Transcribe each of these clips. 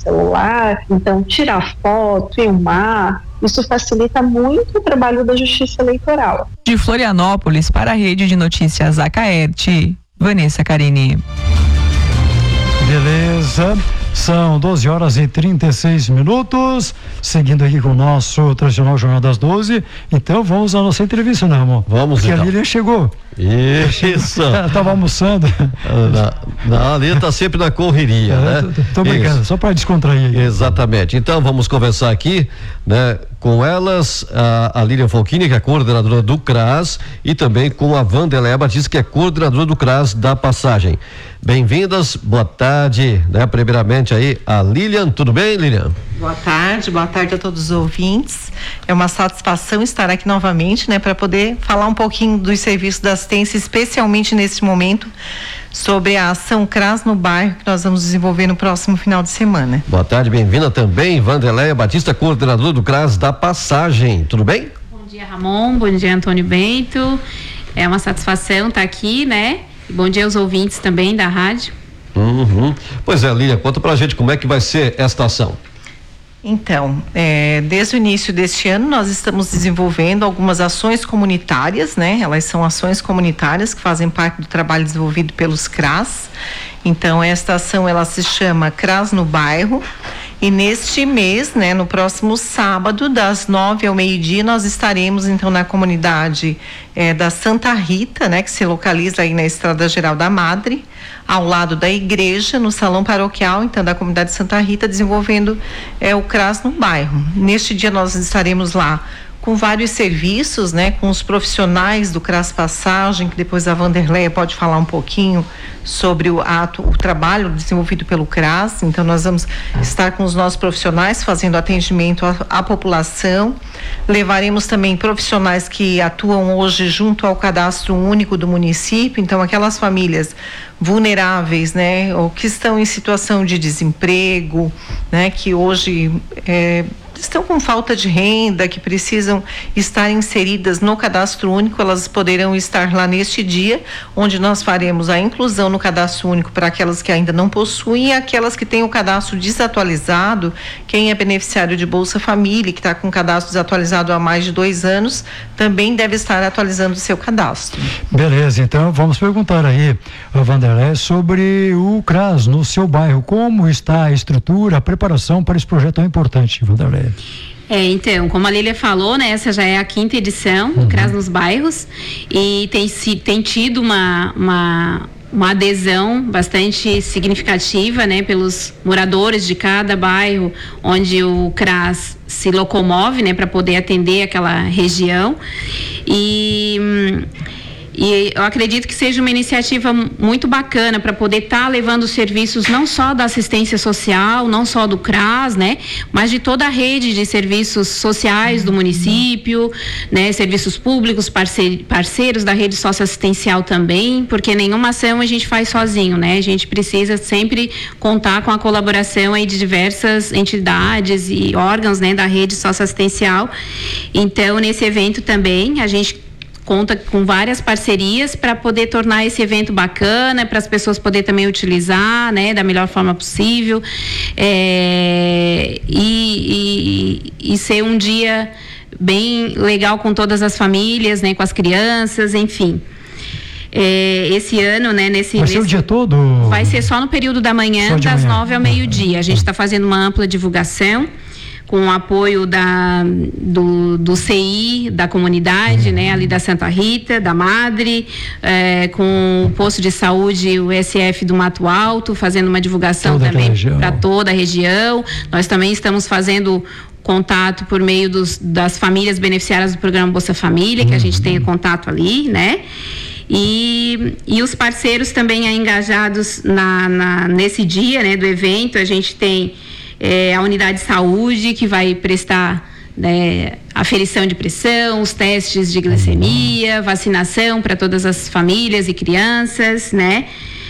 celular, então tirar foto, filmar, isso facilita muito o trabalho da Justiça Eleitoral. De Florianópolis para a Rede de Notícias Acaerte, Vanessa Carini. Beleza. São 12h36, seguindo aqui com o nosso tradicional Jornal das 12. Então vamos à nossa entrevista, né, amor? Vamos. Porque então. A Lília chegou. Isso. Ela estava almoçando. A Lília está sempre na correria, né? Tô brincando, só para descontrair. Exatamente. Então vamos conversar aqui, né, com elas, a Lilian Folchini, que é coordenadora do CRAS, e também com a Wanderleia Batista, que é coordenadora do CRAS da Passagem. Bem-vindas, boa tarde, né? Primeiramente aí, a Lilian, tudo bem, Lilian? Boa tarde a todos os ouvintes. É uma satisfação estar aqui novamente, né, para poder falar um pouquinho dos serviços da assistência, especialmente nesse momento, sobre a ação CRAS no bairro que nós vamos desenvolver no próximo final de semana. Boa tarde, bem-vinda também, Wanderleia Batista, coordenadora do CRAS da Passagem, tudo bem? Bom dia, Ramon, bom dia, Antônio Bento, é uma satisfação estar aqui, né? E bom dia aos ouvintes também da rádio. Pois é, Lilian, conta pra gente como é que vai ser esta ação. Então, desde o início deste ano nós estamos desenvolvendo algumas ações comunitárias, né? Elas são ações comunitárias que fazem parte do trabalho desenvolvido pelos CRAS. Então, esta ação ela se chama CRAS no Bairro. E neste mês, né, no próximo sábado, das 9 ao meio-dia, nós estaremos então na comunidade da Santa Rita, né, que se localiza aí na Estrada Geral da Madre, ao lado da igreja, no salão paroquial, então, da comunidade Santa Rita, desenvolvendo o CRAS no bairro. Neste dia nós estaremos lá com vários serviços, né, com os profissionais do CRAS Passagem, que depois a Wanderleia pode falar um pouquinho sobre o trabalho desenvolvido pelo CRAS. Então nós vamos estar com os nossos profissionais fazendo atendimento à população. Levaremos também profissionais que atuam hoje junto ao cadastro único do município, então aquelas famílias vulneráveis, né, ou que estão em situação de desemprego, né, que hoje estão com falta de renda, que precisam estar inseridas no cadastro único, elas poderão estar lá neste dia, onde nós faremos a inclusão no cadastro único para aquelas que ainda não possuem e aquelas que têm o cadastro desatualizado. Quem é beneficiário de Bolsa Família, que está com o cadastro desatualizado há mais de 2 anos, também deve estar atualizando o seu cadastro. Beleza, então vamos perguntar aí, Wanderleia, sobre o CRAS no seu bairro. Como está a estrutura, a preparação para esse projeto tão importante, Wanderleia? Então, como a Lília falou, né, essa já é a 5ª edição do CRAS nos bairros e tem tido uma adesão bastante significativa, né, pelos moradores de cada bairro onde o CRAS se locomove, né, para poder atender aquela região. E eu acredito que seja uma iniciativa muito bacana para poder estar levando os serviços não só da assistência social, não só do CRAS, né, mas de toda a rede de serviços sociais do município, né, serviços públicos, parceiros da rede socioassistencial também, porque nenhuma ação a gente faz sozinho, né, a gente precisa sempre contar com a colaboração aí de diversas entidades e órgãos, né, da rede socioassistencial. Então, nesse evento também, a gente conta com várias parcerias para poder tornar esse evento bacana, para as pessoas poderem também utilizar, né, da melhor forma possível, e ser um dia bem legal com todas as famílias, né, com as crianças, enfim. Esse ano, né, vai ser o dia todo? Vai ser só no período da manhã, das 9 ao meio-dia. A gente está fazendo uma ampla divulgação, com o apoio do CI, da comunidade, né, ali da Santa Rita, da Madre, com o posto de saúde, o SF do Mato Alto, fazendo uma divulgação também para toda a região. Nós também estamos fazendo contato por meio das famílias beneficiárias do programa Bolsa Família, que a gente tenha contato ali, né? E os parceiros também engajados nesse dia, né, do evento. A gente tem a unidade de saúde, que vai prestar, né, aferição de pressão, os testes de glicemia, vacinação para todas as famílias e crianças, né?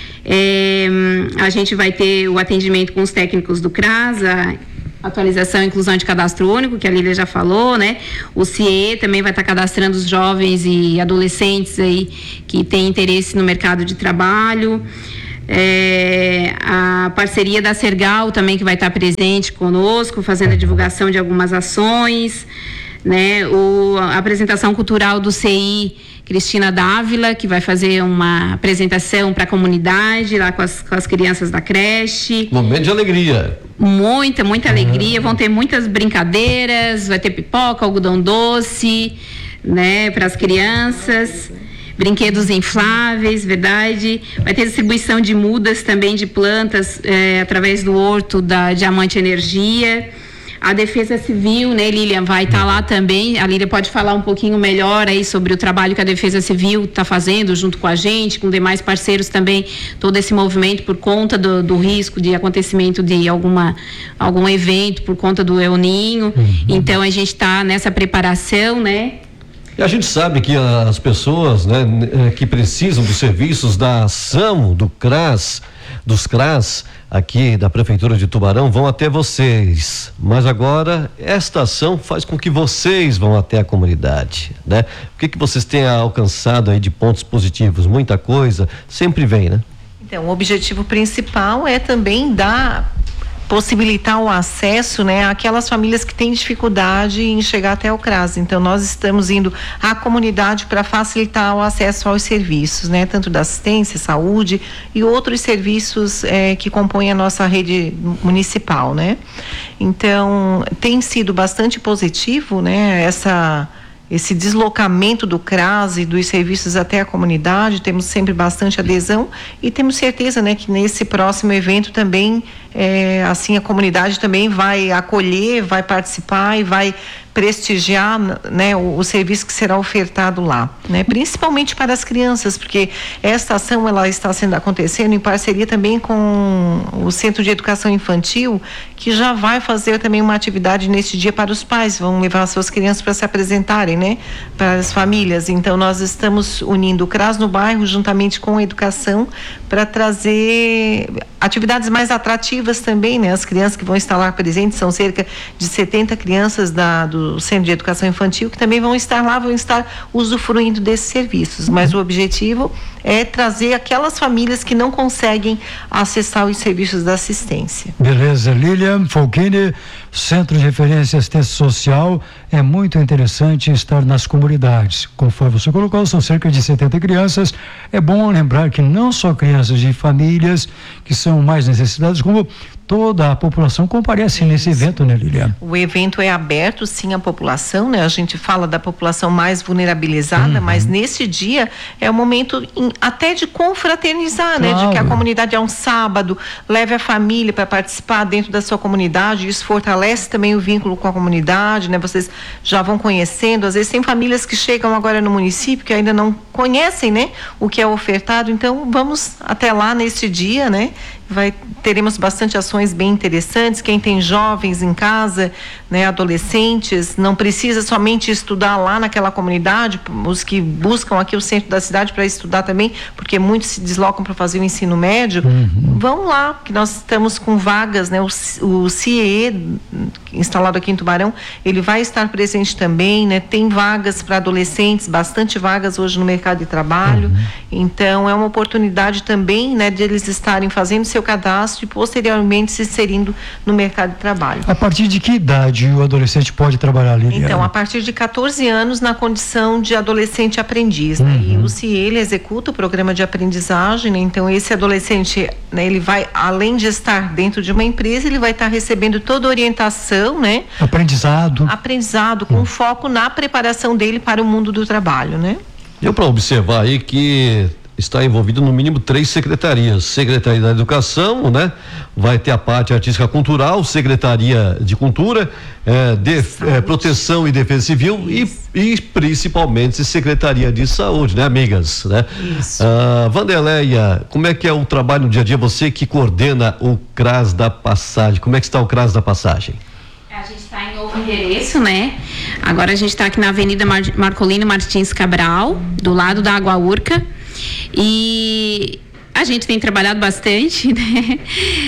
A gente vai ter o atendimento com os técnicos do CRAS, a atualização e inclusão de cadastro único, que a Lília já falou, né? O CIE também vai estar cadastrando os jovens e adolescentes aí que têm interesse no mercado de trabalho. A parceria da Sergal também, que vai estar presente conosco, fazendo a divulgação de algumas ações, né? A apresentação cultural do CI Cristina Dávila, que vai fazer uma apresentação para a comunidade lá com as crianças da creche. Momento de alegria. Muita alegria. Vão ter muitas brincadeiras, vai ter pipoca, algodão doce, né, para as crianças. Brinquedos infláveis, verdade. Vai ter distribuição de mudas também de plantas através do horto da Diamante Energia. A Defesa Civil, né, Lilian, vai estar lá também. A Lilian pode falar um pouquinho melhor aí sobre o trabalho que a Defesa Civil está fazendo junto com a gente, com demais parceiros também, todo esse movimento por conta do risco de acontecimento de algum evento por conta do El Ninho. Então a gente está nessa preparação, né? E a gente sabe que as pessoas, né, que precisam dos serviços da ação do CRAS, dos CRAS aqui da Prefeitura de Tubarão, vão até vocês. Mas agora esta ação faz com que vocês vão até a comunidade, né? O que vocês têm alcançado aí de pontos positivos? Muita coisa, sempre vem, né? Então, o objetivo principal é também possibilitar o acesso, né, àquelas famílias que têm dificuldade em chegar até o CRAS. Então, nós estamos indo à comunidade para facilitar o acesso aos serviços, né, tanto da assistência, saúde e outros serviços que compõem a nossa rede municipal, né. Então, tem sido bastante positivo, né, esse deslocamento do CRAS e dos serviços até a comunidade. Temos sempre bastante adesão e temos certeza, né, que nesse próximo evento também, assim, a comunidade também vai acolher, vai participar e vai prestigiar, né, o serviço que será ofertado lá, né, principalmente para as crianças, porque esta ação ela está acontecendo em parceria também com o Centro de Educação Infantil, que já vai fazer também uma atividade nesse dia para os pais, vão levar suas crianças para se apresentarem, né, para as famílias. Então nós estamos unindo o CRAS no bairro juntamente com a educação para trazer atividades mais atrativas também, né, as crianças que vão estar lá presentes, são cerca de 70 crianças do Centro de Educação Infantil que também vão estar lá, vão estar usufruindo desses serviços, mas o objetivo é trazer aquelas famílias que não conseguem acessar os serviços da assistência. Beleza, Lilian Folchini, Centro de Referência e Assistência Social, é muito interessante estar nas comunidades. Conforme você colocou, são cerca de 70 crianças. É bom lembrar que não só crianças de famílias que são mais necessitadas, como toda a população comparece nesse evento, né, Lilian? O evento é aberto, sim, à população, né? A gente fala da população mais vulnerabilizada, mas nesse dia é o momento até de confraternizar, né? De que a comunidade é um sábado, leve a família para participar dentro da sua comunidade. Isso fortalece também o vínculo com a comunidade, né? Vocês já vão conhecendo, às vezes tem famílias que chegam agora no município que ainda não conhecem, né, o que é ofertado. Então vamos até lá nesse dia, né? Teremos bastante ações bem interessantes. Quem tem jovens em casa, né, adolescentes, não precisa somente estudar lá naquela comunidade, os que buscam aqui o centro da cidade para estudar também, porque muitos se deslocam para fazer o ensino médio, vão lá, que nós estamos com vagas, né, o CIE instalado aqui em Tubarão, ele vai estar presente também, né, tem vagas para adolescentes, bastante vagas hoje no mercado de trabalho, então é uma oportunidade também, né, de eles estarem fazendo seu cadastro e posteriormente se inserindo no mercado de trabalho. A partir de que idade o adolescente pode trabalhar, Liliana? Então, a partir de 14 anos na condição de adolescente aprendiz, né? E o CIE, ele executa o programa de aprendizagem, né? Então esse adolescente, né, ele vai, além de estar dentro de uma empresa, ele vai estar recebendo toda a orientação, né? Aprendizado com foco na preparação dele para o mundo do trabalho, né? Deu para observar aí que está envolvido no mínimo 3 secretarias: Secretaria da Educação, né? Vai ter a parte artística cultural, Secretaria de Cultura, Proteção e Defesa Civil e principalmente Secretaria de Saúde, né, amigas, né? Isso. Vanderleia, como é que é o trabalho no dia a dia? Você que coordena o CRAS da Passagem, como é que está o CRAS da Passagem? A gente está em novo endereço, né? Agora a gente está aqui na Avenida Marcolino Martins Cabral, do lado da Água Urca. E a gente tem trabalhado bastante, né?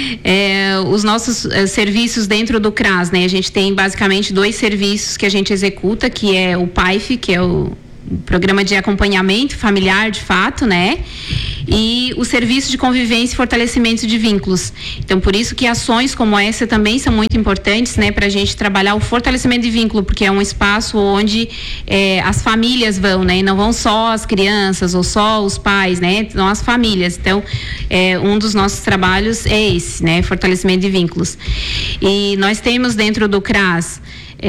Os nossos serviços dentro do CRAS, né? A gente tem basicamente 2 serviços que a gente executa, que é o PAIF, que é o programa de acompanhamento familiar, de fato, né? E o serviço de convivência e fortalecimento de vínculos. Então, por isso que ações como essa também são muito importantes, né, para a gente trabalhar o fortalecimento de vínculo, porque é um espaço onde as famílias vão, né, e não vão só as crianças ou só os pais, né, são as famílias. Então, um dos nossos trabalhos é esse, né, fortalecimento de vínculos. E nós temos dentro do CRAS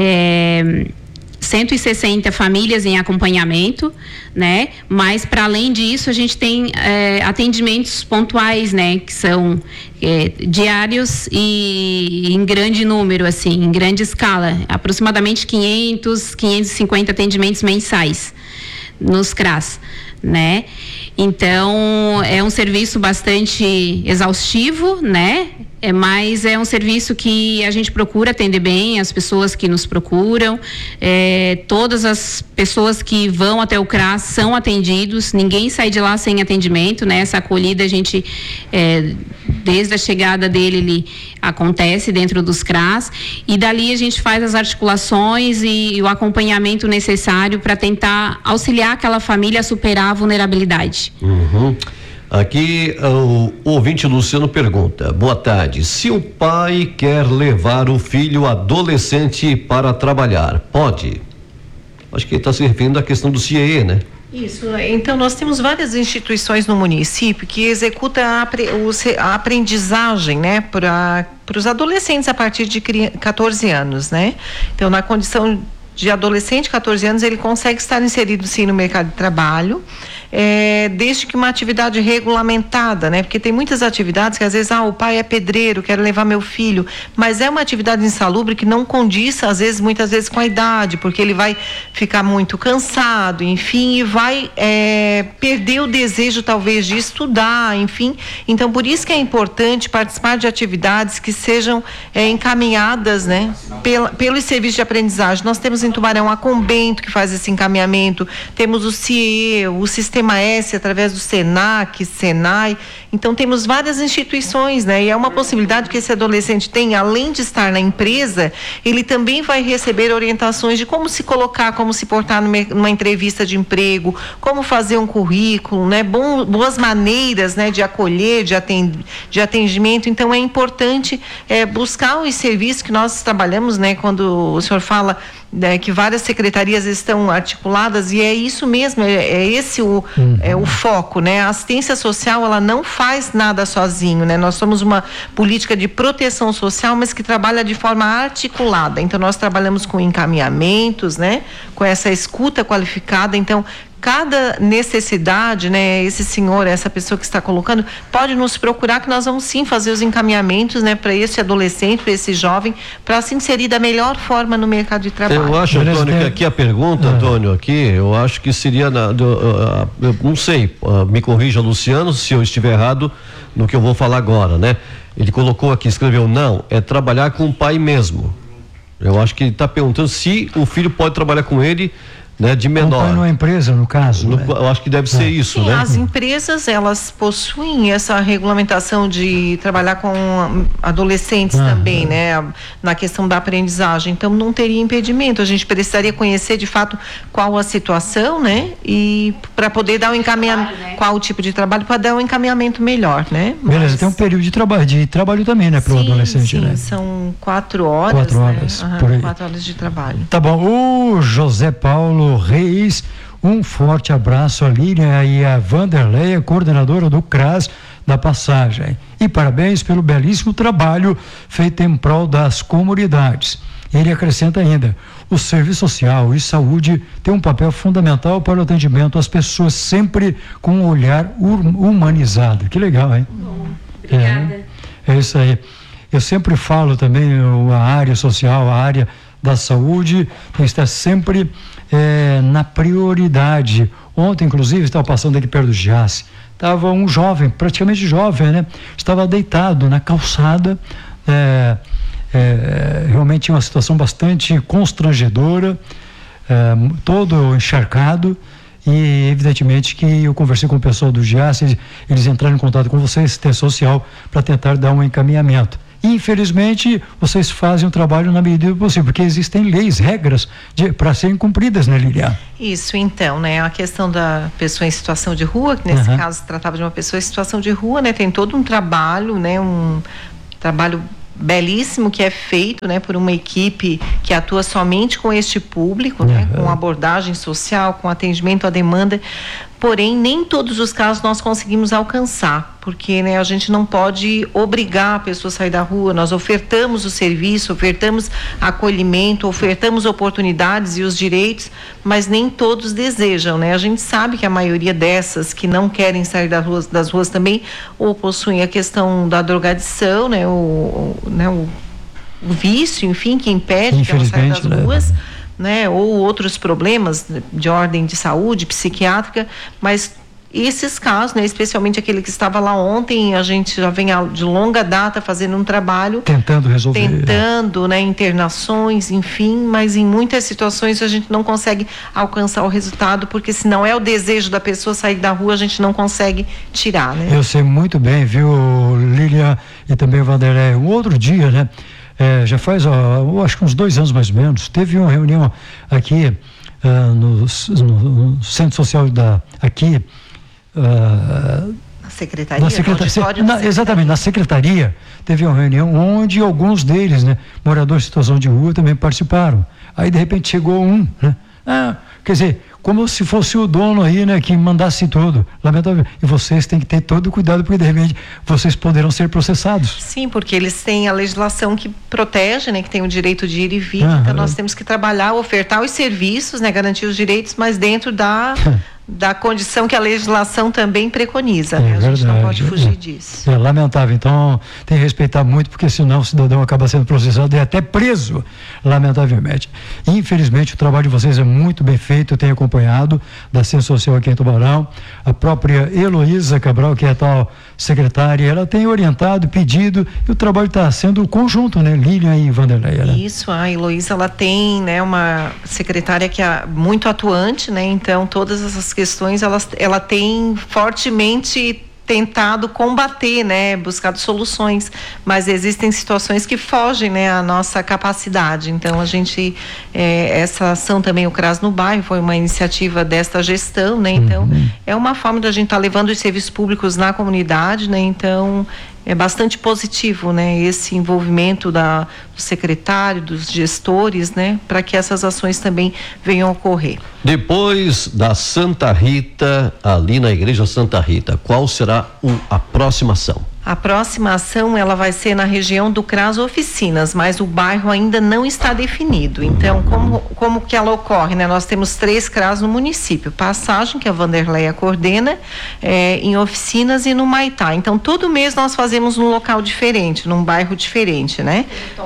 160 famílias em acompanhamento, né? Mas para além disso a gente tem atendimentos pontuais, né? Que são diários e em grande número, assim, em grande escala, aproximadamente 550 atendimentos mensais nos CRAS, né? Então é um serviço bastante exaustivo, né? Mas é um serviço que a gente procura atender bem as pessoas que nos procuram, todas as pessoas que vão até o CRAS são atendidos, ninguém sai de lá sem atendimento, né? Essa acolhida a gente, desde a chegada dele, ele acontece dentro dos CRAS, e dali a gente faz as articulações e o acompanhamento necessário para tentar auxiliar aquela família a superar a vulnerabilidade. Uhum. Aqui o ouvinte Luciano pergunta: boa tarde, se o pai quer levar o filho adolescente para trabalhar, pode? Acho que ele está se referindo à questão do CIE, né? Isso, então nós temos várias instituições no município que executam a aprendizagem, né, para os adolescentes a partir de 14 anos, né? Então, na condição de adolescente, 14 anos, ele consegue estar inserido sim no mercado de trabalho, desde que uma atividade regulamentada, né? Porque tem muitas atividades que às vezes, o pai é pedreiro, quero levar meu filho, mas é uma atividade insalubre que não condiz, muitas vezes com a idade, porque ele vai ficar muito cansado, enfim, e vai perder o desejo talvez de estudar, enfim. Então, por isso que é importante participar de atividades que sejam encaminhadas, né? Pelo serviço de aprendizagem. Nós temos em Tubarão a Combento, que faz esse encaminhamento, temos o CIE, o Sistema S, através do SENAC, SENAI. Então, temos várias instituições, né? E é uma possibilidade que esse adolescente tem, além de estar na empresa, ele também vai receber orientações de como se colocar, como se portar numa entrevista de emprego, como fazer um currículo, né? Boas maneiras, né? De acolher, de atendimento. Então, é importante buscar os serviços que nós trabalhamos, né? Quando o senhor fala que várias secretarias estão articuladas, e é isso mesmo, esse o foco, né? A assistência social, ela não faz nada sozinho, né? Nós somos uma política de proteção social, mas que trabalha de forma articulada. Então, nós trabalhamos com encaminhamentos, né? Com essa escuta qualificada. Então, cada necessidade, né, essa pessoa que está colocando, pode nos procurar, que nós vamos sim fazer os encaminhamentos, né, para esse adolescente, para esse jovem, para se inserir da melhor forma no mercado de trabalho. Eu acho, Antônio, que aqui a pergunta, Antônio, eu acho que seria, eu não sei, me corrija, Luciano, se eu estiver errado no que eu vou falar agora, né? Ele colocou aqui, escreveu, não, é trabalhar com o pai mesmo. Eu acho que ele está perguntando se o filho pode trabalhar com ele, né, de menor. Numa empresa, no caso. Eu acho que deve ser isso, sim, né? As empresas, elas possuem essa regulamentação de trabalhar com adolescentes também, né? Na questão da aprendizagem. Então, não teria impedimento. A gente precisaria conhecer, de fato, qual a situação, né? E para poder dar um encaminhamento, qual o tipo de trabalho, para dar um encaminhamento melhor, né? Beleza, tem um período de trabalho também, né? Para o adolescente, sim, né? São 4 horas. 4 horas, né? por aí. 4 horas de trabalho. Tá bom. O José Paulo Reis, um forte abraço a Líria e a Vanderleia, coordenadora do CRAS da Passagem. E parabéns pelo belíssimo trabalho feito em prol das comunidades. Ele acrescenta ainda: o serviço social e saúde tem um papel fundamental para o atendimento às pessoas, sempre com um olhar humanizado. Que legal, hein? Bom, obrigada. É isso aí. Eu sempre falo também, a área social, a área da saúde tem que estar sempre na prioridade. Ontem, inclusive, estava passando aqui perto do Giasse, estava um jovem, praticamente jovem, né? Estava deitado na calçada, realmente uma situação bastante constrangedora, todo encharcado, e evidentemente que eu conversei com o pessoal do Giasse, eles entraram em contato com você, assistência social, para tentar dar um encaminhamento. Infelizmente, vocês fazem o trabalho na medida do possível, porque existem leis, regras para serem cumpridas, né, Lilian? Isso, então, né, a questão da pessoa em situação de rua, que nesse caso se tratava de uma pessoa em situação de rua, né, tem todo um trabalho, né, um trabalho belíssimo que é feito, né, por uma equipe que atua somente com este público, né, com abordagem social, com atendimento à demanda. Porém, nem todos os casos nós conseguimos alcançar, porque, né, a gente não pode obrigar a pessoa a sair da rua. Nós ofertamos o serviço, ofertamos acolhimento, ofertamos oportunidades e os direitos, mas nem todos desejam, né? A gente sabe que a maioria dessas que não querem sair das ruas também ou possuem a questão da drogadição, né, o vício, enfim, que impede que ela saia das ruas. Né, ou outros problemas de ordem de saúde, psiquiátrica, mas esses casos, né, especialmente aquele que estava lá ontem, a gente já vem de longa data fazendo um trabalho tentando resolver, né, internações, enfim, mas em muitas situações a gente não consegue alcançar o resultado, porque se não é o desejo da pessoa sair da rua, a gente não consegue tirar, né? Eu sei muito bem, viu, Lilian e também o Vanderlei, um outro dia, né? Já faz, acho que uns 2 anos mais ou menos, teve uma reunião aqui no Centro Social aqui. Na Secretaria? Exatamente, na Secretaria teve uma reunião onde alguns deles, né, moradores de situação de rua, também participaram. Aí de repente chegou um, né? Quer dizer, como se fosse o dono aí, né, que mandasse tudo, lamentavelmente. E vocês têm que ter todo o cuidado, porque de repente vocês poderão ser processados. Sim, porque eles têm a legislação que protege, né, que tem o direito de ir e vir, então nós temos que trabalhar, ofertar os serviços, né, garantir os direitos, mas dentro da condição que a legislação também preconiza, né? A gente não pode fugir disso. É lamentável, então tem que respeitar muito, porque senão o cidadão acaba sendo processado e até preso, lamentavelmente. Infelizmente o trabalho de vocês é muito bem feito, eu tenho acompanhado da Ciência Social aqui em Tubarão, a própria Heloísa Cabral, que é a tal secretária, ela tem orientado, pedido, e o trabalho está sendo conjunto, né, Lilian e Vanderlei, né? Isso, a Heloísa, ela tem, né, uma secretária que é muito atuante, né, então todas essas questões ela tem fortemente tentado combater, né, buscado soluções, mas existem situações que fogem, né, à nossa capacidade. Então a gente, essa ação também, o CRAS no bairro, foi uma iniciativa desta gestão, né, então é uma forma da gente estar levando os serviços públicos na comunidade, né, então é bastante positivo, né, esse envolvimento do secretário, dos gestores, né, para que essas ações também venham a ocorrer. Depois da Santa Rita, ali na Igreja Santa Rita, qual será a próxima ação? A próxima ação, ela vai ser na região do CRAS Oficinas, mas o bairro ainda não está definido. Então, como que ela ocorre, né? Nós temos 3 CRAS no município, Passagem, que a Vanderleia coordena, em Oficinas e no Maitá. Então, todo mês nós fazemos num local diferente, num bairro diferente, né?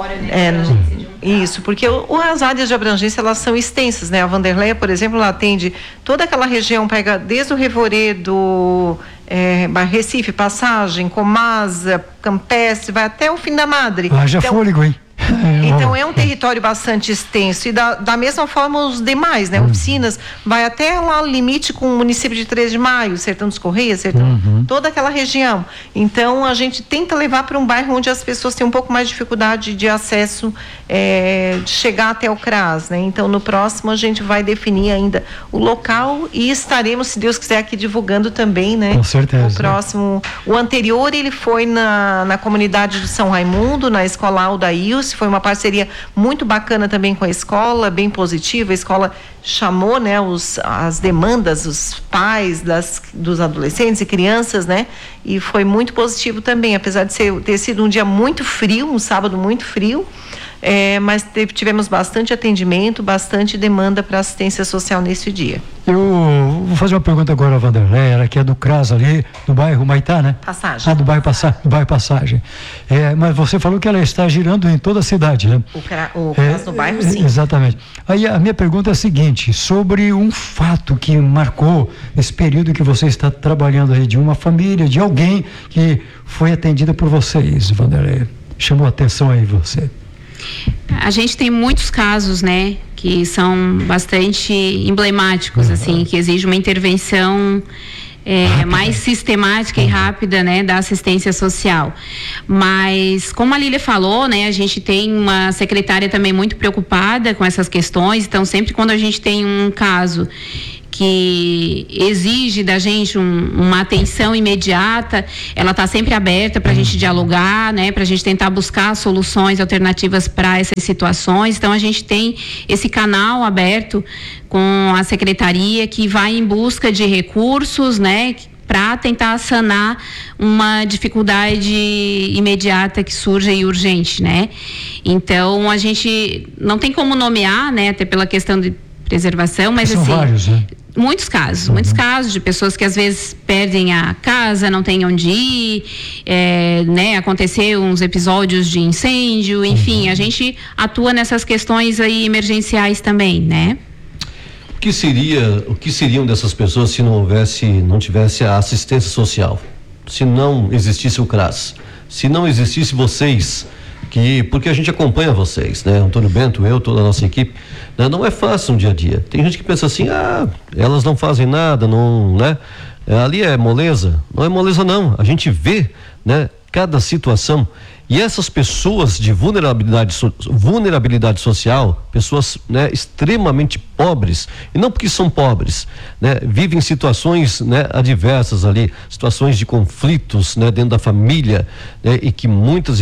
Isso, porque as áreas de abrangência, elas são extensas, né? A Vanderleia, por exemplo, ela atende toda aquela região, pega desde o Revoredo, Recife, Passagem, Comasa, Campestre, vai até o Fim da Madre. Haja fôlego, hein? Então é um território bastante extenso e da mesma forma os demais, né? Oficinas vai até lá o limite com o município de 3 de Maio, Sertão dos Correios, toda aquela região. Então a gente tenta levar para um bairro onde as pessoas têm um pouco mais de dificuldade de acesso, de chegar até o CRAS, né? Então no próximo a gente vai definir ainda o local e estaremos, se Deus quiser, aqui divulgando também, né? Com certeza. O próximo, o anterior ele foi na comunidade de São Raimundo, na Escola Aldaíus. Foi uma parceria muito bacana também com a escola, bem positiva. A escola chamou, né, as demandas, os pais dos adolescentes e crianças, né? E foi muito positivo também, apesar de ter sido um dia muito frio, um sábado muito frio. Mas tivemos bastante atendimento, bastante demanda para assistência social nesse dia. Eu vou fazer uma pergunta agora a Vanderlei, ela que é do CRAS ali, do bairro Maitá, né? Passagem. Do bairro Passagem. Mas você falou que ela está girando em toda a cidade, né? O CRAS no bairro, sim. Exatamente. Aí a minha pergunta é a seguinte, sobre um fato que marcou esse período que você está trabalhando aí, de uma família, de alguém que foi atendida por vocês, Vanderlei. Chamou a atenção aí você. A gente tem muitos casos, né, que são bastante emblemáticos, assim, que exige uma intervenção mais sistemática e rápida, né, da assistência social. Mas, como a Lília falou, né, a gente tem uma secretária também muito preocupada com essas questões, então sempre quando a gente tem um caso que exige da gente uma atenção imediata, ela está sempre aberta para a gente dialogar, né, para a gente tentar buscar soluções alternativas para essas situações. Então a gente tem esse canal aberto com a secretaria que vai em busca de recursos, né, para tentar sanar uma dificuldade imediata que surge e urgente, né? Então a gente não tem como nomear, né, até pela questão de preservação, mas são assim, vários, né? muitos casos de pessoas que às vezes perdem a casa, não tem onde ir, né, aconteceu uns episódios de incêndio, enfim, a gente atua nessas questões aí emergenciais também, né? O que seriam dessas pessoas se não tivesse a assistência social? Se não existisse o CRAS? Se não existisse vocês? Porque a gente acompanha vocês, né? Antônio Bento, eu, toda a nossa equipe, né? Não é fácil um dia a dia. Tem gente que pensa assim, elas não fazem nada, não, né? Ali é moleza. Não é moleza, não. A gente vê, né, cada situação. E essas pessoas de vulnerabilidade social, pessoas, né, extremamente pobres, e não porque são pobres, né, vivem situações, né, adversas ali, situações de conflitos, né, dentro da família, né, e que muitas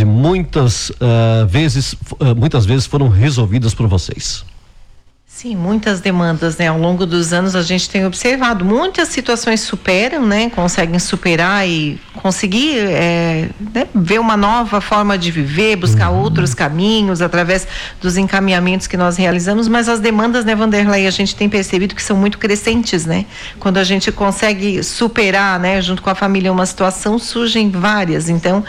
vezes foram resolvidas por vocês. Sim, muitas demandas, né? Ao longo dos anos a gente tem observado, muitas situações superam, né? Conseguem superar e conseguir né? Ver uma nova forma de viver, buscar outros caminhos através dos encaminhamentos que nós realizamos, mas as demandas, né, Vanderlei, a gente tem percebido que são muito crescentes, né? Quando a gente consegue superar, né, junto com a família uma situação, surgem várias. Então,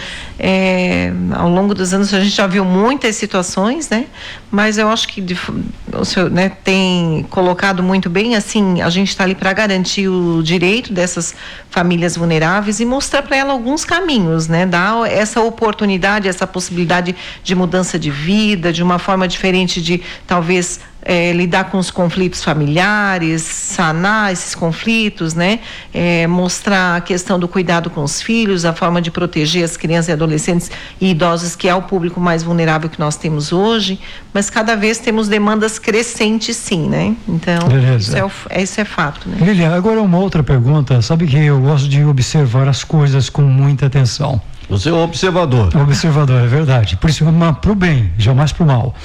ao longo dos anos a gente já viu muitas situações, né? Mas eu acho que o senhor, né, tem colocado muito bem, assim, a gente está ali para garantir o direito dessas famílias vulneráveis e mostrar para ela alguns caminhos, né? Dar essa oportunidade, essa possibilidade de mudança de vida, de uma forma diferente de, talvez, lidar com os conflitos familiares, sanar esses conflitos, né? Mostrar a questão do cuidado com os filhos, a forma de proteger as crianças e adolescentes e idosos, que é o público mais vulnerável que nós temos hoje, mas cada vez temos demandas crescentes, sim, né? Então, isso é fato, né? Lilia, agora uma outra pergunta. Sabe que eu gosto de observar as coisas com muita atenção. Você é um observador. Observador, é verdade. Por isso, para o bem, jamais para o mal.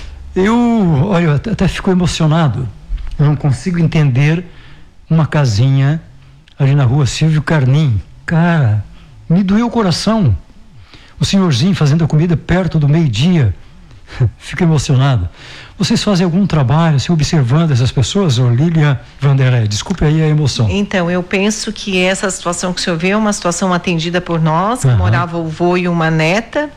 Eu até fico emocionado. Eu não consigo entender uma casinha ali na rua Silvio Carnim. Cara, me doeu o coração. O senhorzinho fazendo a comida perto do meio-dia. Fico emocionado. Vocês fazem algum trabalho, assim, observando essas pessoas? Lília Vanderlei, desculpe aí a emoção. Então, eu penso que essa situação que o senhor vê é uma situação atendida por nós, que morava o vô e uma neta,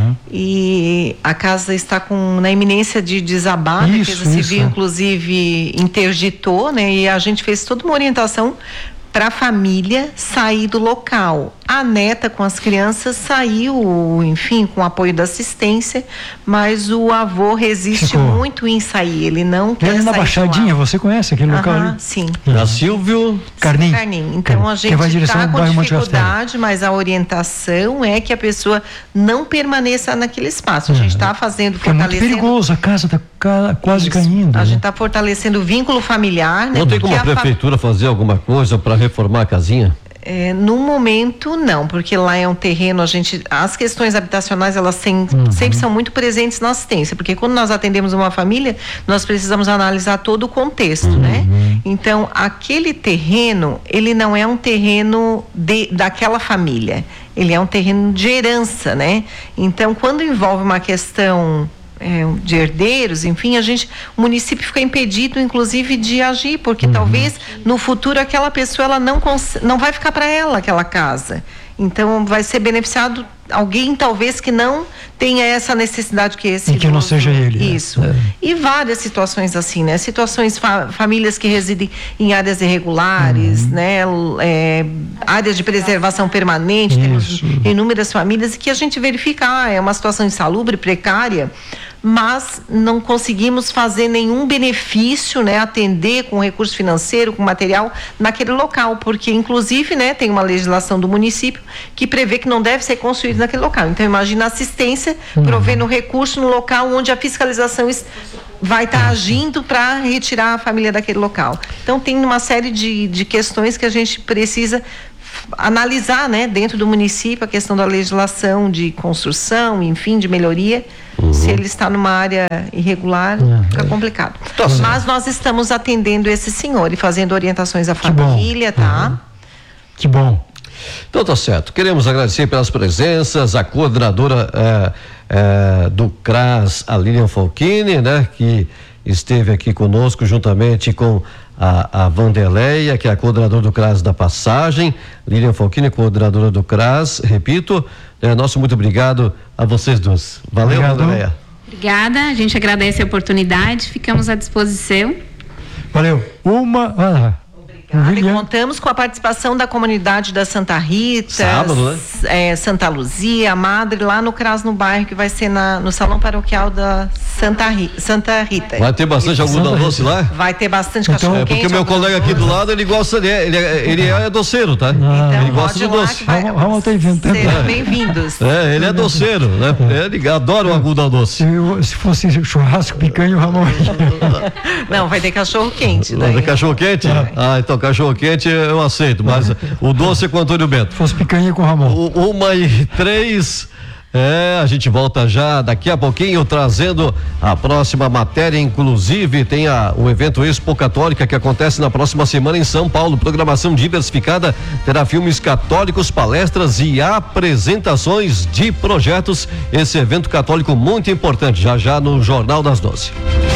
e a casa está na iminência de desabar, a Defesa Civil, inclusive, interditou, né? E a gente fez toda uma orientação para a família sair do local. A neta com as crianças saiu, enfim, com apoio da assistência, mas o avô resiste muito em sair, ele não quer sair. Na Baixadinha, você conhece aquele local ali? Sim. Da Silvio Carnim. Então a gente está com dificuldade, mas a orientação é que a pessoa não permaneça naquele espaço. A gente está fazendo, fortalecendo. É muito perigoso, a casa está quase caindo. A gente está fortalecendo o vínculo familiar, né? Não tem como a prefeitura fazer alguma coisa para reformar a casinha? No momento não, porque lá é um terreno, as questões habitacionais, elas sempre são muito presentes na assistência, porque quando nós atendemos uma família, nós precisamos analisar todo o contexto, né? Então, aquele terreno, ele não é um terreno daquela família, ele é um terreno de herança, né? Então, quando envolve uma questão de herdeiros, enfim, o município fica impedido, inclusive, de agir, porque talvez no futuro aquela pessoa ela não vai ficar para ela aquela casa. Então vai ser beneficiado alguém talvez que não tenha essa necessidade que esse. E que não seja ele. Isso. E várias situações assim, né? Situações, famílias que residem em áreas irregulares, né? Áreas de preservação permanente, temos inúmeras famílias que a gente verifica, é uma situação insalubre, precária, mas não conseguimos fazer nenhum benefício, né, atender com recurso financeiro, com material naquele local, porque inclusive, né, tem uma legislação do município que prevê que não deve ser construído naquele local. Então imagina a assistência provendo recurso no local onde a fiscalização vai estar agindo para retirar a família daquele local. Então tem uma série de questões que a gente precisa analisar, né, dentro do município, a questão da legislação de construção, enfim, de melhoria. Se ele está numa área irregular, fica complicado. Mas nós estamos atendendo esse senhor e fazendo orientações à família, tá? Que bom. Então tá certo. Queremos agradecer pelas presenças, a coordenadora do CRAS, a Lilian Folchini, né, que esteve aqui conosco juntamente com a Vanderleia, que é a coordenadora do CRAS da Passagem, Lilian Folchini, coordenadora do CRAS, repito, nosso muito obrigado a vocês duas. Valeu, Vanderleia. Obrigada, a gente agradece a oportunidade, ficamos à disposição. Valeu. E contamos com a participação da comunidade da Santa Rita, sábado, né? Santa Luzia, a Madre, lá no CRAS no bairro, que vai ser no Salão Paroquial da Santa Rita. Vai ter bastante algodão doce lá? Vai ter bastante cachorro quente. Porque o meu colega aqui do lado, ele gosta, ele é doceiro, tá? Então, ele gosta de doce. Vamos estar inventando. Serão bem-vindos. Ele é doceiro, né? Ele adora o algodão doce. Se fosse churrasco, picanha, o Ramon. Não, vai ter cachorro quente. Vai ter cachorro quente? Então cachorro quente eu aceito, mas o doce é com o Antônio Bento. Se fosse picanha com o Ramon. 1h03. A gente volta já daqui a pouquinho trazendo a próxima matéria, inclusive tem o evento Expo Católica que acontece na próxima semana em São Paulo, programação diversificada, terá filmes católicos, palestras e apresentações de projetos, esse evento católico muito importante, já no Jornal das 12.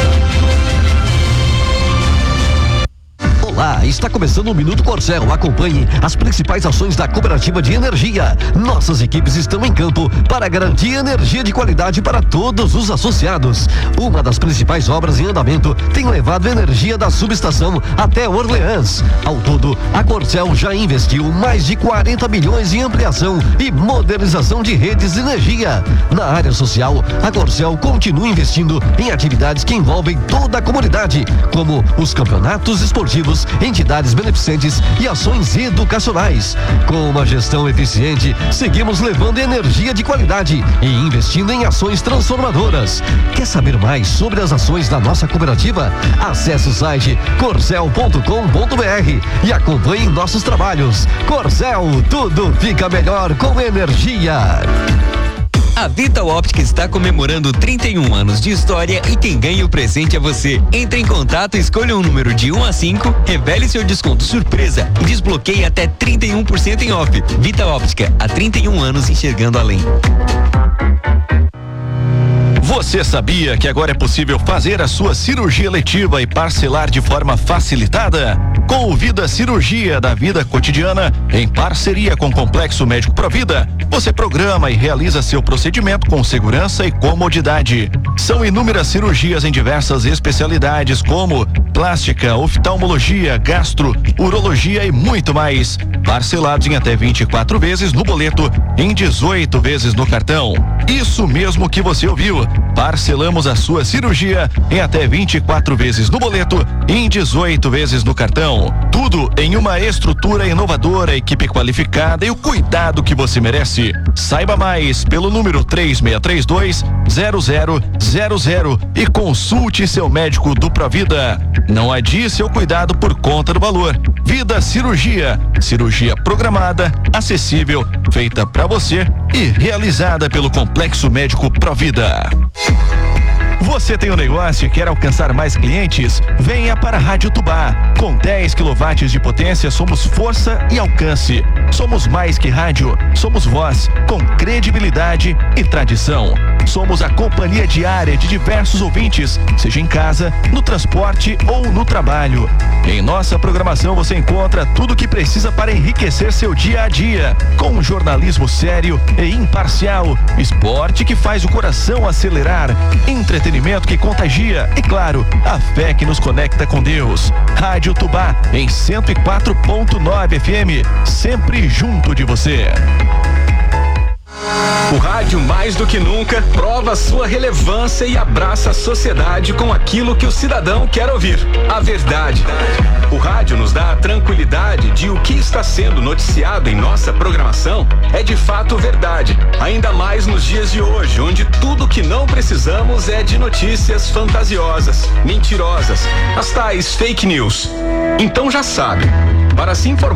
Olá, está começando o Minuto Corcel. Acompanhe as principais ações da Cooperativa de Energia. Nossas equipes estão em campo para garantir energia de qualidade para todos os associados. Uma das principais obras em andamento tem levado energia da subestação até Orleans. Ao todo, a Corcel já investiu mais de 40 milhões em ampliação e modernização de redes de energia. Na área social, a Corcel continua investindo em atividades que envolvem toda a comunidade, como os campeonatos esportivos, entidades beneficentes e ações educacionais. Com uma gestão eficiente, seguimos levando energia de qualidade e investindo em ações transformadoras. Quer saber mais sobre as ações da nossa cooperativa? Acesse o site corcel.com.br e acompanhe nossos trabalhos. Corcel, tudo fica melhor com energia. A Vital Óptica está comemorando 31 anos de história e quem ganha o presente é você. Entre em contato, escolha um número de 1 a 5, revele seu desconto surpresa e desbloqueie até 31% em off. Vital Óptica, há 31 anos enxergando além. Você sabia que agora é possível fazer a sua cirurgia letiva e parcelar de forma facilitada? Com o Vida Cirurgia da Vida Cotidiana, em parceria com o Complexo Médico Provida, você programa e realiza seu procedimento com segurança e comodidade. São inúmeras cirurgias em diversas especialidades como plástica, oftalmologia, gastro, urologia e muito mais. Parcelados em até 24 vezes no boleto, em 18 vezes no cartão. Isso mesmo que você ouviu. Parcelamos a sua cirurgia em até 24 vezes no boleto e em 18 vezes no cartão. Tudo em uma estrutura inovadora, equipe qualificada e o cuidado que você merece. Saiba mais pelo número 3632-0000 e consulte seu médico do Provida. Não adie seu cuidado por conta do valor. Vida Cirurgia. Cirurgia programada, acessível, feita para você e realizada pelo Complexo Médico Provida. Você tem um negócio e quer alcançar mais clientes? Venha para a Rádio Tubá. Com 10 kW de potência, somos força e alcance. Somos mais que rádio, somos voz, com credibilidade e tradição. Somos a companhia diária de diversos ouvintes, seja em casa, no transporte ou no trabalho. Em nossa programação você encontra tudo o que precisa para enriquecer seu dia a dia, com um jornalismo sério e imparcial, esporte que faz o coração acelerar, entretenimento que contagia e, claro, a fé que nos conecta com Deus. Rádio Tubá em 104.9 FM, sempre junto de você. O rádio rádio, mais do que nunca, prova sua relevância e abraça a sociedade com aquilo que o cidadão quer ouvir: a verdade. O rádio nos dá a tranquilidade de o que está sendo noticiado em nossa programação é de fato verdade. Ainda mais nos dias de hoje, onde tudo que não precisamos é de notícias fantasiosas, mentirosas, as tais fake news. Então já sabe, para se informar